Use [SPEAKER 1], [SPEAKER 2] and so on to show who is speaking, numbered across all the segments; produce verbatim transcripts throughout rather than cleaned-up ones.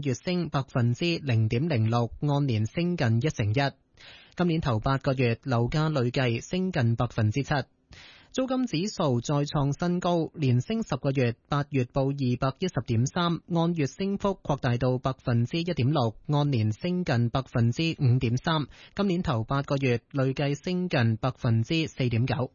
[SPEAKER 1] 按月升百分之零點零六，按年升近一成一。今年頭八個月樓價累計升近百分之七。租金指數再創新高，連升十個月，八月報二百一十點三，按月升幅擴大到百分之一點六，按年升近百分之五點三。今年頭八個月累計升近百分之四點九。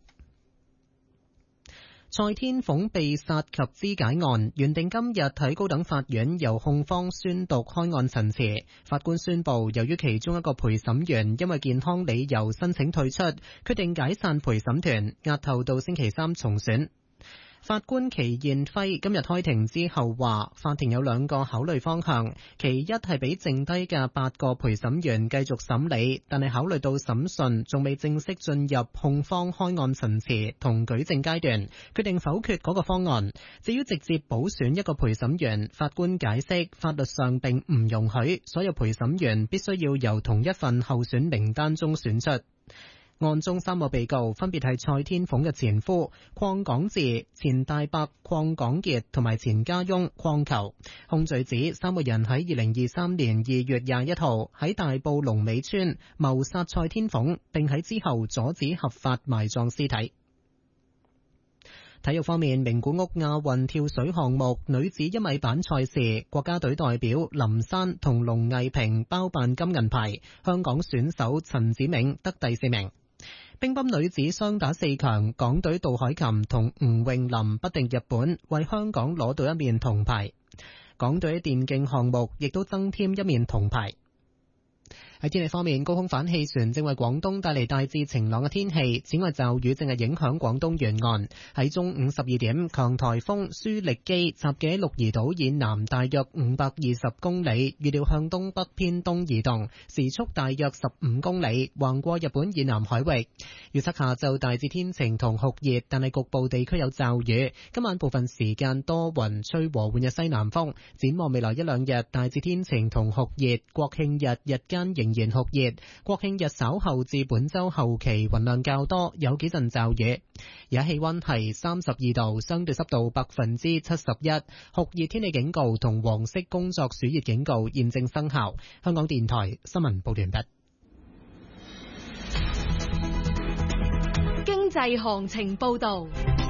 [SPEAKER 1] 蔡天鳳被殺及肢解案，原定今日喺高等法院由控方宣讀開案陳詞，法官宣布，由於其中一個陪審員因為健康理由申請退出，決定解散陪審團，押後到星期三重選。法官祁燕輝今日開庭之後話，法庭有兩個考慮方向，其一係俾剩低嘅八個陪審員繼續審理，但係考慮到審訊仲未正式進入控方開案陳詞同舉證階段，決定否決嗰個方案。至於直接補選一個陪審員，法官解釋法律上並唔容許，所有陪審員必須要由同一份候選名單中選出。案中三個被告分別係蔡天鳳嘅前夫鄺港智、前大伯鄺港傑同埋前家翁鄺球。控罪指三個人喺二零二三年二月廿一號喺大埔龍尾村謀殺蔡天鳳，並喺之後阻止合法埋葬屍體。體育方面，名古屋亞運跳水項目女子一米板賽事，國家隊代表林珊同龍藝萍包辦金銀牌，香港選手陳子銘得第四名。乒乓女子雙打四強，港隊杜海琴同吳詠琳不敵日本，為香港攞到一面銅牌。港隊電競項目亦都增添一面銅牌。喺天氣方面，高空反氣旋正為廣東帶嚟大致晴朗嘅天氣，此外驟雨正係影響廣東沿岸。喺中午十二點，強颱風舒力基集結喺鹿兒島以南大約五百二十公里，預料向東北偏東移動，時速大約十五公里，橫過日本以南海域。預測下晝大致天晴同酷熱，但係局部地區有驟雨。今晚部分時間多雲，吹和緩嘅西南風。展望未來一兩日，大致天晴同酷熱，國慶日日間仍然酷熱，國慶日稍後至本周後期雲量較多，有幾陣驟雨。而家氣溫係三十二度，相對濕度百分之七十一，酷熱天氣警告同黃色工作暑熱警告現正生效。香港電台新聞報完畢。
[SPEAKER 2] 經濟行情報道。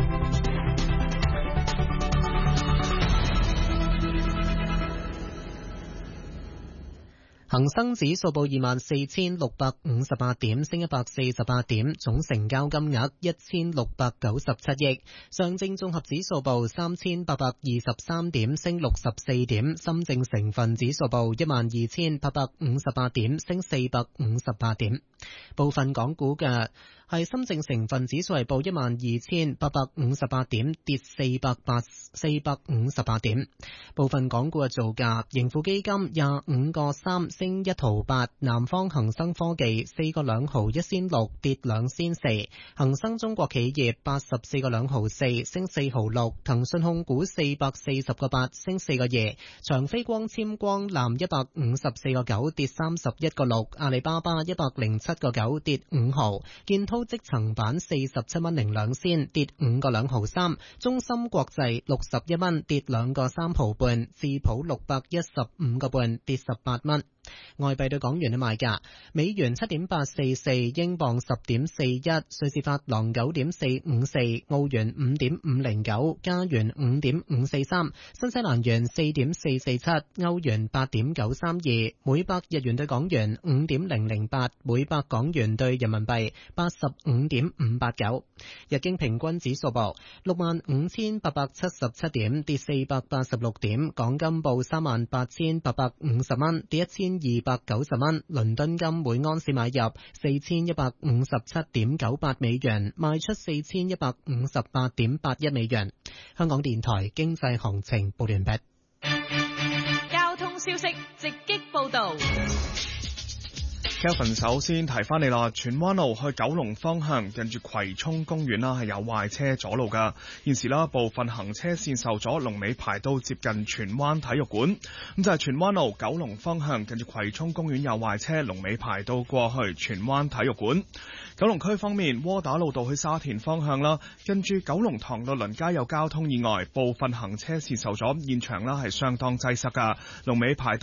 [SPEAKER 1] 恒生指數報二萬四千六百五十八點，升一百四十八點，總成交金額一千六百九十七億。上證綜合指數報三千八百二十三點，升六十四點。深證成分指數報一萬二千八百五十八點，升四百五十八點。部分港股嘅係深證成分指數係報一萬二千八百五十八點，跌四百八四百五十八點。部分港股嘅造價，盈富基金廿五個三升一毫八，南方恒生科技四個兩毫一仙六跌兩仙四，恒生中國企業八十四個兩毫四升四毫六，騰訊控股四百四十個八升四個二，長飛光纖光纜一百五十四個九跌三十一個六，阿里巴巴一百零七個九跌五毫，建滔積層板四十七蚊零兩仙跌五個兩毫三，中芯國際六十一蚊跌兩個三毫半，智普六百一十五個半跌十八蚊。外幣對港元嘅賣價：美元七點八四四，英鎊十點四一，瑞士法郎九點四五四，澳元五點五零九，加元五點五四三，新西蘭元四點四四七，歐元八點九三二，每百日元對港元五點零零八，每百港元對人民幣八十五點五八九。日經平均指數報六萬五千八百七十七點，跌四百八十六點。港金報三萬八千八百五十蚊，跌一千二百九十蚊。倫敦金每安士買入四千一百五十七點九八美元，賣出四千一百五十八點八一美元。香港電台經濟行情報完畢。
[SPEAKER 2] 交通消息直擊報道。
[SPEAKER 3] Kevin 首先提翻你啦，荃灣路去九龍方向近住葵涌公園啦，係有壞車阻路噶。現時啦，部分行車線受阻，龍尾排到接近荃灣體育館。咁就係荃灣路九龍方向近住葵涌公園有壞車，龍尾排到過去荃灣體育館。九龍區方面，窩打老道去沙田方向啦，近住九龍塘律倫街有交通意外，部分行車線受阻，現場啦係相當擠塞噶，龍尾排到